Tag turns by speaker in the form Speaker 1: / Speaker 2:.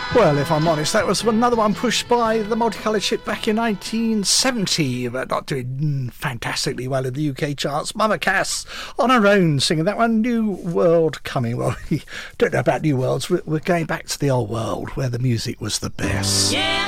Speaker 1: Well, if I'm honest, that was another one pushed by the Multicoloured Ship back in 1970, but not doing fantastically well in the UK charts. Mama Cass on her own singing that one, New World Coming. Well, we don't know about New Worlds, we're going back to the old world where the music was the best.
Speaker 2: Yeah.